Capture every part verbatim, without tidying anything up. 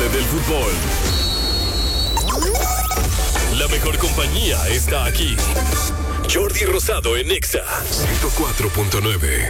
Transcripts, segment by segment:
inolvidable del fútbol. La mejor compañía está aquí. Jordi Rosado en Exa ciento cuatro punto nueve.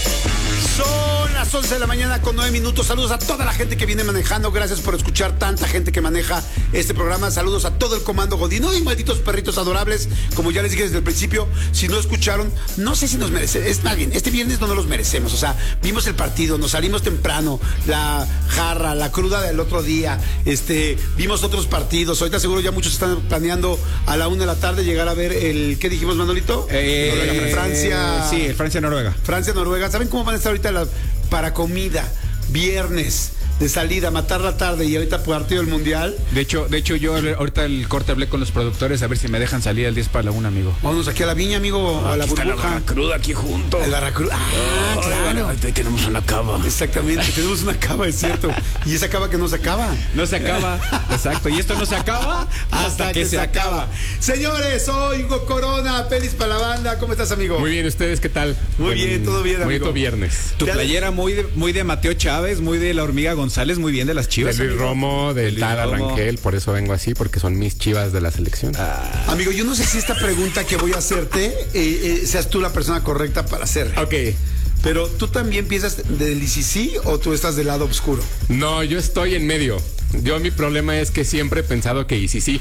Son las once de la mañana con nueve minutos. Saludos a toda la gente que viene manejando. Gracias por escuchar tanta gente que maneja este programa. Saludos a todo el comando Godín. ¡Ay, malditos perritos adorables! Como ya les dije desde el principio, si no escucharon, no sé si nos merecemos. Es más bien, este viernes no nos los merecemos. O sea, vimos el partido, nos salimos temprano, la jarra, la cruda del otro día. Este, vimos otros partidos. Ahorita seguro ya muchos están planeando a la una de la tarde llegar a ver el, ¿qué dijimos, Manolito? Eh, Noruega, Francia. Sí, el Francia-Noruega. Francia-Noruega. ¿Saben cómo van a estar ahorita la, para comida? Viernes de salida, matar la tarde y ahorita partido del mundial. De hecho, de hecho yo ahorita el corte hablé con los productores a ver si me dejan salir al diez para la una, amigo. Vámonos aquí a la viña, amigo, Ah, a la aquí está burbuja. la barra cruda aquí junto. La barra cruda. Ah, Oh, claro. Ahí tenemos una cava. Exactamente, tenemos una cava, es cierto. Y esa cava que no se acaba. No se acaba. Exacto. Y esto no se acaba hasta, que, que se acaba. acaba. Señores, soy Hugo Corona, Pelis para la banda. ¿Cómo estás, amigo? Muy bien, ¿ustedes qué tal? Muy bien, todo bien, amigo. Bonito viernes. Tu Ya- playera muy de, muy de Mateo Chávez, muy de la Hormiga González, muy bien de las De Chivas. Luis amigo. Romo, del Luis Tara Romo. Rangel, por eso vengo así, porque son mis Chivas de la selección. Amigo, yo no sé si esta pregunta que voy a hacerte eh, eh, seas tú la persona correcta para hacerla. Ok. Pero tú también piensas del I C C o tú estás del lado oscuro. No, yo estoy en medio. Yo mi problema es que siempre he pensado que y sí, sí.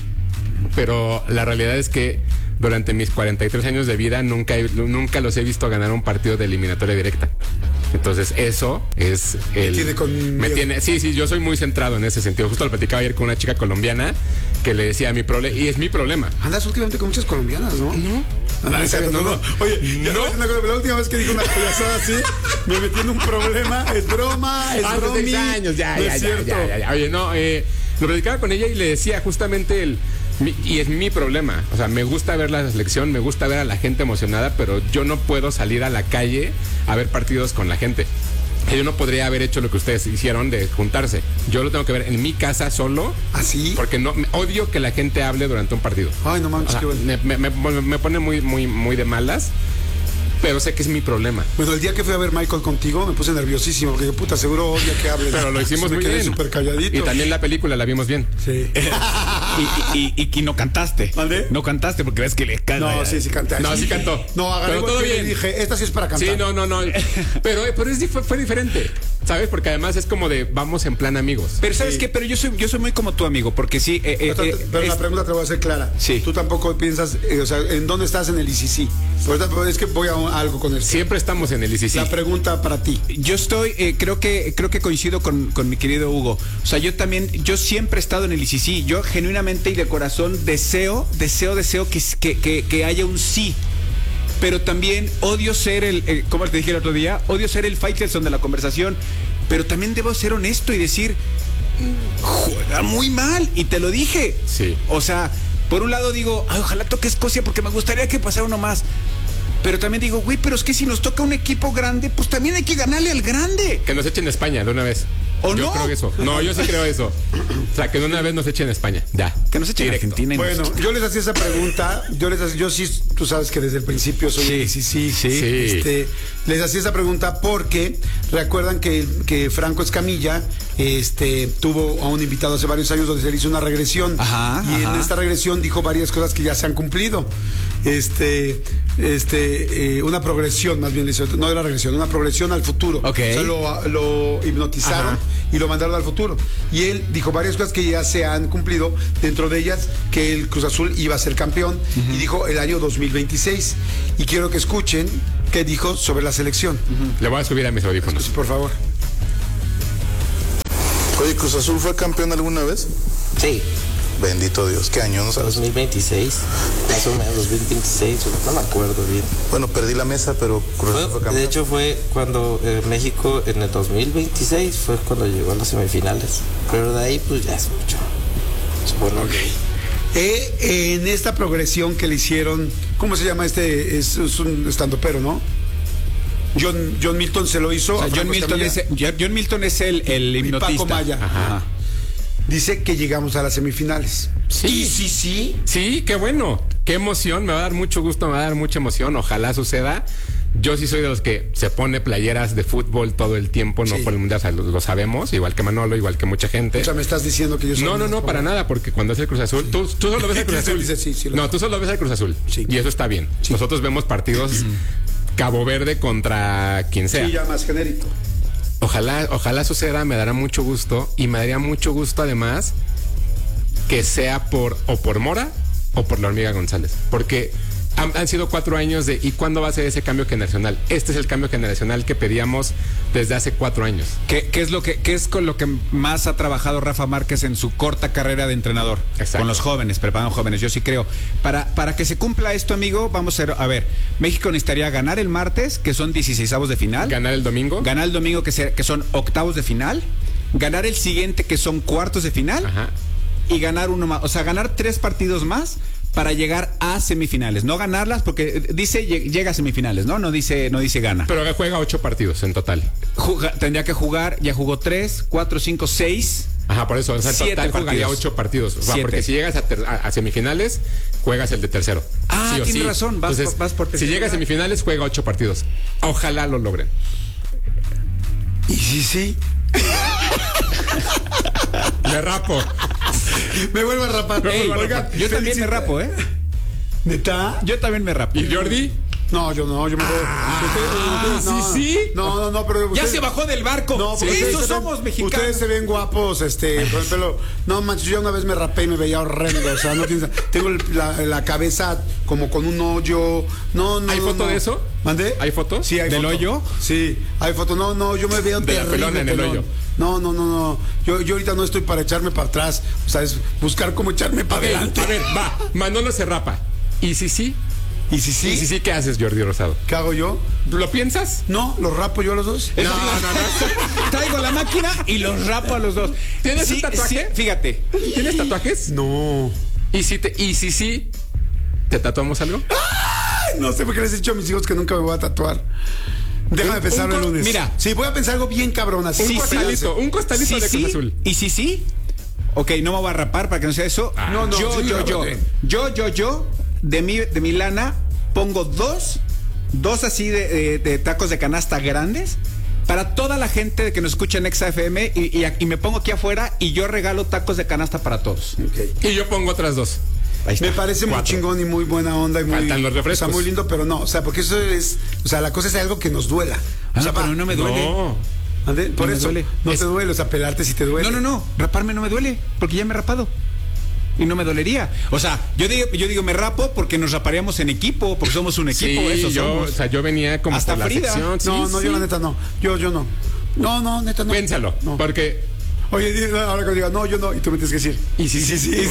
Pero la realidad es que durante mis cuarenta y tres años de vida nunca, he- nunca los he visto ganar un partido de eliminatoria directa. Entonces eso es el... tiene con me miedo. tiene, sí, sí, yo soy muy centrado en ese sentido. Justo lo platicaba ayer con una chica colombiana que le decía mi problema, y es mi problema. Andas últimamente con muchas colombianas, ¿no? No. No, no, no, no, no. Oye, ya No. no. Una cosa, la última vez que dije una payasada así, me metí en un problema. Es broma, es Hace bromi. seis años, ya, no ya, es ya, cierto. ya, ya, ya. Oye, no, eh, lo platicaba con ella y le decía justamente el... mi- y es mi problema. O sea, me gusta ver la selección, me gusta ver a la gente emocionada, pero yo no puedo salir a la calle a ver partidos con la gente. Yo no podría haber hecho lo que ustedes hicieron de juntarse. Yo lo tengo que ver en mi casa solo. ¿Así? Porque no, me- odio que la gente hable durante un partido. Ay, no mames, O sea, qué bueno. me, me- me- me pone muy, muy, muy de malas, pero sé que es mi problema. Bueno, el día que fui a ver Michael contigo me puse nerviosísimo porque puta, seguro odia que hable. Pero lo hicimos me muy quedé bien. súper calladito. Y también la película la vimos bien. Sí. Y, y, y, y no cantaste. ¿Mande? No cantaste porque ves que le canta. No, sí, sí canté. No, sí cantó. No, agarré Pero igual todo que le bien. dije, esta sí es para cantar. Sí, no, no, no. Pero, pero es, dif- fue diferente, ¿sabes? Porque además es como de vamos en plan amigos. Pero ¿sabes Sí. qué? Pero yo soy, yo soy muy como tu amigo, porque sí. eh, eh, Pero, eh, pero es- la pregunta te la voy a hacer clara. Sí. Tú tampoco piensas, eh, o sea, ¿en dónde estás en el I C C? Ahorita, pero es que voy a, un- a algo con el Siempre estamos en el I C C. La pregunta para ti. Yo estoy, eh, creo que creo que coincido con, con mi querido Hugo. O sea, yo también, yo siempre he estado en el I C C. Yo genuinamente y de corazón deseo, deseo, deseo que, que, que, que haya un sí. Pero también odio ser el, eh, como te dije el otro día, odio ser el Faitelson de la conversación. Pero también debo ser honesto y decir, "Mm, juega muy mal". Y te lo dije. Sí. O sea, por un lado digo, ay, ojalá toque Escocia porque me gustaría que pasara uno más. Pero también digo, güey, pero es que si nos toca un equipo grande, pues también hay que ganarle al grande. Que nos echen a España de una vez. ¿O yo no? creo eso. No, yo sí creo eso. O sea, que de una vez nos echen a España. Ya. Que nos echen a Directo. Argentina. y Bueno, nos- yo les hacía esa pregunta. Yo les hacía- yo sí, tú sabes que desde el principio soy Sí, el I C C. sí. Este, les hacía esa pregunta porque recuerdan que, que Franco Escamilla este, tuvo a un invitado hace varios años donde se le hizo una regresión. Ajá, y ajá. en esta regresión dijo varias cosas que ya se han cumplido. Este, este, eh, una progresión, más bien, le hizo, no era regresión, una progresión al futuro. Ok. O sea, lo, lo hipnotizaron Ajá. y lo mandaron al futuro. Y él dijo varias cosas que ya se han cumplido, dentro de ellas que el Cruz Azul iba a ser campeón, y dijo el año dos mil veintiséis. Y quiero que escuchen qué dijo sobre la selección. Le voy a subir a mis audífonos. Pues, por favor. Oye, ¿Cruz Azul fue campeón alguna vez? Sí, Bendito Dios, ¿qué año? ¿No sabes? dos mil veintiséis, más o menos, dos mil veintiséis, no me acuerdo bien. Bueno, perdí la mesa, pero Cruz Azul fue Fue- campeón. de hecho fue cuando eh, México en el dos mil veintiséis fue cuando llegó a las semifinales, pero de ahí pues ya es mucho. Supongo que Eh, en esta progresión que le hicieron, ¿cómo se llama este? Es, es un estandopero, ¿no? John, John Milton se lo hizo. O sea, a John, Franco Milton es, Escamilla. John Milton es el, el Y hipnotista. Paco Maya. Ajá. Dice que llegamos a las semifinales. Sí. Y sí, sí. Sí, qué bueno. Qué emoción. Me va a dar mucho gusto, me va a dar mucha emoción. Ojalá suceda. Yo sí soy de los que se pone playeras de fútbol todo el tiempo, no Sí. por el mundial, o sea, lo, lo sabemos, igual que Manolo, igual que mucha gente. O sea, me estás diciendo que yo soy... No, no, no, para nada, porque cuando es el Cruz Azul, tú, tú solo ves el Cruz Azul. Dice, sí, sí, lo No, sé. tú solo ves el Cruz Azul. Sí. Y eso está bien. Nosotros vemos partidos Cabo Verde contra quien sea. Sí, ya más genérico. Ojalá, ojalá suceda, me dará mucho gusto. Y me daría mucho gusto además que sea por o por Mora o por la Hormiga González. Porque han, han sido cuatro años de ¿y cuándo va a ser ese cambio generacional? Este es el cambio generacional que pedíamos desde hace cuatro años. ¿Qué, qué es lo que qué es con lo que más ha trabajado Rafa Márquez en su corta carrera de entrenador? Exacto. Con los jóvenes, preparando jóvenes, yo sí creo. Para, para que se cumpla esto, amigo, vamos a ver, a ver, México necesitaría ganar el martes, que son dieciseisavos de final. Ganar el domingo. Ganar el domingo, que, se- que son octavos de final. Ganar el siguiente, que son cuartos de final. Ajá. Y ganar uno más. O sea, ganar tres partidos más para llegar a semifinales. No ganarlas, porque dice lle- llega a semifinales, ¿no? No dice, no dice gana. Pero juega ocho partidos en total. Juga- tendría que jugar, ya jugó tres, cuatro, cinco, seis. Ajá, por eso. O sea, en Siete total jugaría partidos. ocho partidos. O sea, Siete. porque si llegas a, ter- a- a semifinales, juegas el de tercero. Ah, Sí o tienes sí. razón, vas Entonces, por- vas por si tercero. llegas a semifinales, juega ocho partidos. Ojalá lo logren. ¿Y sí, sí? Me rapo. Me vuelvo a rapar. Me vuelvo a Oigan, rapar. Yo también felici- me rapo, ¿eh? ¿Neta? Yo también me rapo. ¿Y Jordi? No, yo no, yo me voy. Ustedes- sí, no, sí. No, no, no, pero. Ya ustedes- se bajó del barco. No, porque Eso ustedes se somos ven- mexicanos. Ustedes se ven guapos, este, con el pelo. No, manches, yo una vez me rapé y me veía horrendo. O sea, no tienes. Tengo el- la, la cabeza como con un hoyo. No, no. ¿Hay no, foto no. de eso? ¿Mandé? ¿Hay foto? Sí, hay ¿Del foto. hoyo? Sí, hay foto. No, no, yo me veo De la terrible, pelona en el pelón. hoyo. No, no, no, no. Yo, yo ahorita no estoy para echarme para atrás. O sea, es buscar cómo echarme para A ver, adelante. a ver, va. Manolo se rapa. ¿Y si sí? ¿Y si sí? ¿Y si sí qué haces, Jordi Rosado? ¿Qué hago yo? ¿Lo piensas? No, los rapo yo a los dos. No, no, no. Traigo la máquina y los rapo a los dos. ¿Tienes Sí, un tatuaje? sí, fíjate. ¿Tienes tatuajes? No. ¿Y si te, y si sí? ¿Te tatuamos algo? Ay, no sé por qué les he dicho a mis hijos que nunca me voy a tatuar. Déjame Un- pensarlo un el co- lunes. mira. Sí, voy a pensar algo bien cabrón así. Un Sí, costalito, sí. un costalito Sí, de Cruz sí. Azul. ¿Y si sí? Ok, no me voy a rapar para que no sea eso. No, no, yo, sí, yo, yo, rápate. yo, yo, yo, de mi, de mi lana, pongo dos, dos así de, de- de tacos de canasta grandes para toda la gente que nos escucha en Exa F M y, y, y me pongo aquí afuera y yo regalo tacos de canasta para todos. Ok. Y yo pongo otras dos. Ahí está. Me parece muy Cuatro. chingón y muy buena onda y muy, Faltan los refrescos. o sea, muy lindo, pero no, o sea, porque eso es, o sea, la cosa es algo que nos duela. O Ah, sea, pero va, no me duele. No. ¿ande? Por me eso duele. no Es- te duele, o sea, pelarte si te duele. No, no, no, raparme no me duele, porque ya me he rapado. Y no me dolería. O sea, yo digo, yo digo me rapo porque nos raparíamos en equipo, porque somos un equipo, Sí, eso yo, somos. o sea, yo venía como Hasta por la Frida. sección. Sí, No, no, yo sí. la neta no. Yo, yo no. No, no, neta no. Piénsalo, No. porque Oye, di- ahora que diga, no, yo no, y tú me tienes que decir. Y sí, sí, sí. sí,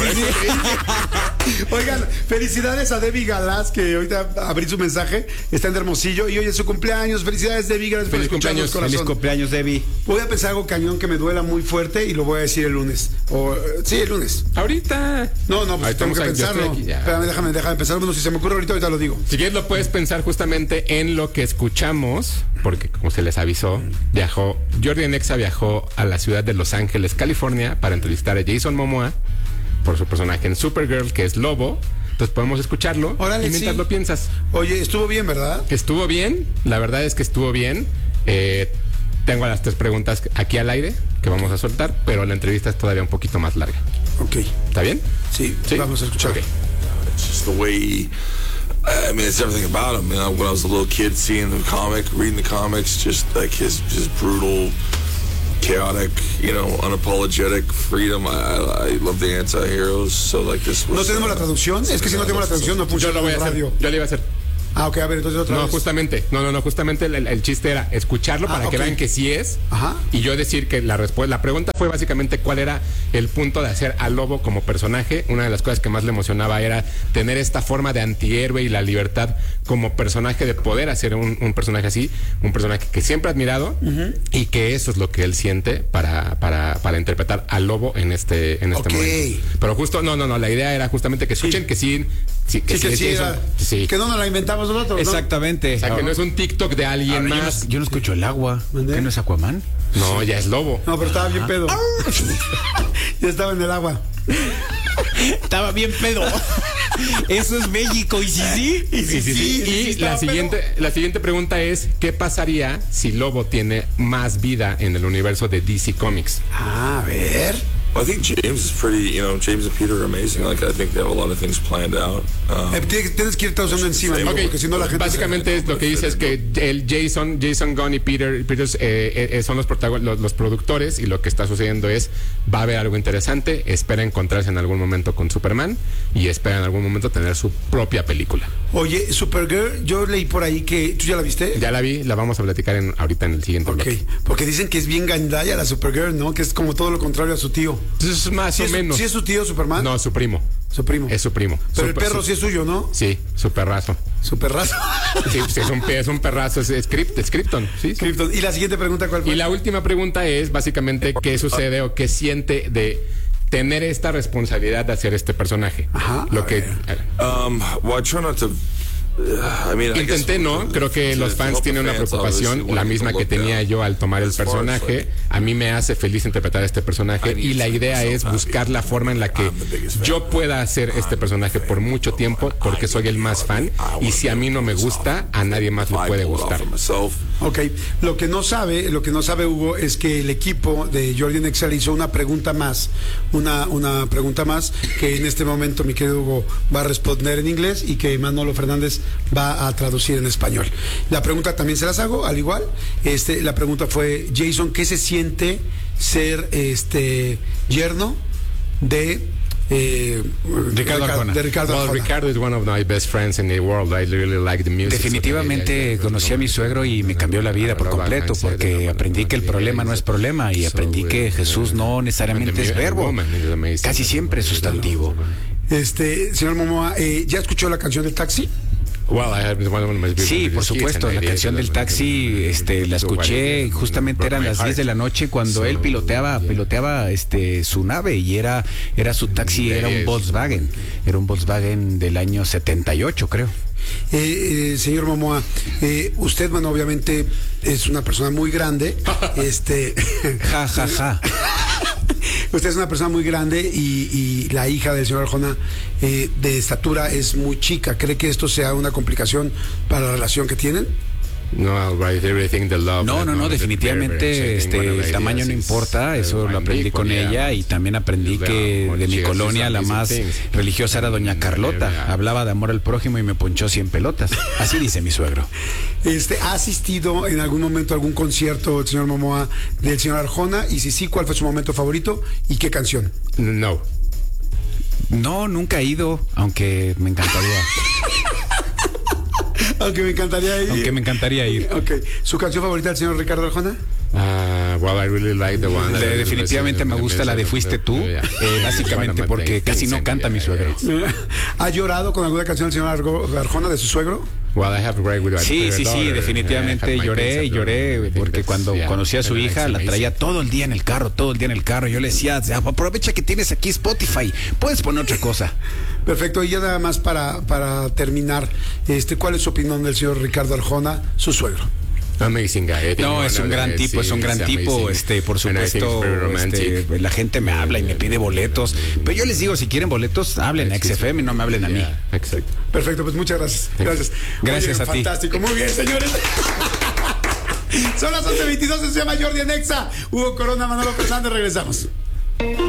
sí. Oigan, felicidades a Debbie Galás, que ahorita abrí su mensaje, está en Hermosillo, y hoy es su cumpleaños. Felicidades, Debbie, gracias Feliz por escucharnos, cumpleaños, corazón. Feliz cumpleaños, Debbie. Voy a pensar algo cañón que me duela muy fuerte y lo voy a decir el lunes. O, eh, sí, el lunes. ahorita. No, no, pues Ahí tengo estamos que ahí, yo estoy pensarlo. aquí ya. Espérame, déjame, déjame pensar. Bueno, si se me ocurre ahorita, ahorita lo digo. Si quieres lo puedes pensar justamente en lo que escuchamos, porque como se les avisó, viajó, Jordi en Exa viajó a la ciudad de Los Ángeles, California, para entrevistar a Jason Momoa por su personaje en Supergirl, que es Lobo. Entonces podemos escucharlo Órale, y mientras sí. lo piensas. Oye, estuvo bien, ¿verdad? Estuvo bien, la verdad es que estuvo bien. Eh, tengo las tres preguntas aquí al aire que vamos a soltar, pero la entrevista es todavía un poquito más larga. Ok. ¿Está bien? Sí, vamos a escuchar. Ok. It's just the way. I mean, it's everything about him. You know, when I was a little kid, seeing the comic, reading the comics, just like his, his brutal, chaotic, you know, unapologetic freedom. I, I, I love the anti-heroes. So like this was. ¿No tenemos la uh, traducción? Es que si no tenemos la traducción no Yo funciona lo voy a en hacer. radio. Yo le iba a hacer. Ah, ok, a ver, entonces otra No, vez. justamente. No, no, no, justamente el, el- el chiste era escucharlo Ah, para que ok. vean que sí es. Ajá. Y yo decir que la respuesta, la pregunta fue básicamente cuál era el punto de hacer a Lobo como personaje. Una de las cosas que más le emocionaba era tener esta forma de antihéroe y la libertad como personaje, de poder hacer un, un personaje así, un personaje que siempre ha admirado y que eso es lo que él siente para, para, para interpretar a Lobo en este, en este Ok. momento. Pero justo, no, no, no, la idea era justamente que escuchen que sí, sí, que Sí, que es sí, Jason. era- Sí. que no nos la inventamos nosotros, ¿no? Exactamente. O sea, que no es un TikTok de alguien Ahora, yo, más. no, yo no escucho el agua. ¿Mandé? ¿Qué no es Aquaman? No, ya es Lobo. No, pero estaba bien pedo. Ya estaba en el agua. Estaba bien pedo. Eso es México, y sí, sí. Y Sí, sí, sí. sí, Y sí está, la siguiente, la siguiente pregunta es: ¿qué pasaría si Lobo tiene más vida en el universo de D C Comics? Ah, a ver. I think James is pretty, you know, James and Peter are amazing. Like, I think they have a lot of things planned out. Um, Eh, tienes, tienes que ir traduciendo encima, ¿no? Ok, Porque si no la gente... básicamente es lo que dice es que el Jason, Jason Gunn y Peter, Peters eh, eh, son los, protagon- los, los productores, y lo que está sucediendo es, va a haber algo interesante, espera encontrarse en algún momento con Superman y espera en algún momento tener su propia película. Oye, Supergirl, yo leí por ahí que... ¿Tú ya la viste? Ya la vi, la vamos a platicar en, ahorita en el siguiente Ok, bloque. porque dicen que es bien gandalla la Supergirl, ¿no? Que es como todo lo contrario a su tío. Entonces, más ¿Sí o es, menos. ¿sí es su tío Superman? No, su primo. Su primo. Es su primo. Pero Super- el perro su- sí es suyo, ¿no? Sí, su perrazo. Su perrazo. Sí, sí, es, un, pe- es un perrazo, es, es, Krypt- es Krypton. Sí, sí. Krypton. Y la siguiente pregunta, ¿cuál fue? Y la última pregunta es básicamente qué sucede o qué siente de tener esta responsabilidad de hacer este personaje. Ajá, Lo a que ver. um, well, I try not to. Uh, I mean, I guess intenté, ¿no? Creo que to- los to fans help the tienen una fans, preocupación, obviously, la wanting misma to que look tenía down. yo al tomar el As far as, personaje. like, A mí me hace feliz interpretar este personaje, I need y la to make idea myself es happy. buscar la forma en la que I'm the biggest fan. yo pueda hacer este personaje por mucho tiempo, porque soy el más fan, y si a mí no me gusta, a nadie más le I puede pull it off gustar. for myself. Ok, lo que no sabe, lo que no sabe Hugo es que el equipo de Jordi en Excel hizo una pregunta más, una, una pregunta más que en este momento mi querido Hugo va a responder en inglés y que Manolo Fernández va a traducir en español. La pregunta también se las hago, al igual. Este, la pregunta fue, Jason, ¿qué se siente ser este yerno de eh, Ricardo Arjona. de Ricardo Well, Arjona? Ricardo is one of my best friends in the world. I really like the music. Definitivamente conocí a mi suegro y me cambió la vida por completo, porque aprendí que el problema no es problema, y aprendí que Jesús no necesariamente es verbo, casi siempre es sustantivo. Este, señor Momoa, eh, ¿ya escuchó la canción del Taxi? Well, I have one of my Sí, por supuesto, la canción del Taxi, este, la escuché, justamente eran las diez de la noche cuando él piloteaba, piloteaba, este, su nave, y era, era su taxi, era un Volkswagen, era un Volkswagen del año setenta y ocho, creo. Eh, eh, señor Momoa, eh, usted, bueno, obviamente es una persona muy grande, este, Ja, ja, ja. usted es una persona muy grande, y, y la hija del señor Arjona eh, de estatura es muy chica. ¿Cree que esto sea una complicación para la relación que tienen? No, right, everything, the love. No, no, no, definitivamente este, el tamaño no importa, eso lo aprendí con ella, y también aprendí que de mi colonia la más religiosa era doña Carlota, hablaba de amor al prójimo y me ponchó cien pelotas, así dice mi suegro. Este, ¿ha asistido en algún momento a algún concierto el señor Momoa del señor Arjona? Y si sí, ¿cuál fue su momento favorito y qué canción? No. No, nunca he ido, aunque me encantaría. Aunque me encantaría ir. Aunque me encantaría ir. Ok, ¿su canción favorita del señor Ricardo Arjona? Uh, well, I really like the one. De- definitivamente me gusta la de Fuiste Tú, eh, básicamente porque casi no canta mi suegro. ¿Ha llorado con alguna canción del señor Argo- Arjona de su suegro? Well, I have great with Sí, sí, sí, definitivamente lloré y lloré, porque cuando conocí a su hija la traía todo el día en el carro, todo el día en el carro. Yo le decía, aprovecha que tienes aquí Spotify, puedes poner otra cosa. Perfecto, y ya nada más para, para terminar, este, ¿cuál es su opinión del señor Ricardo Arjona, su suegro? Amazing guy. No, es un gran tipo, es un gran tipo, este, por supuesto, este, la gente me habla y me pide boletos, pero yo les digo, si quieren boletos, hablen a X F M y no me hablen a mí. Exacto. Perfecto, pues muchas gracias. Gracias. Gracias Oye, a ti. Fantástico, muy bien, señores. Son las once veintidós, se llama Jordi en Exa. Hugo Corona, Manolo Fernández, regresamos.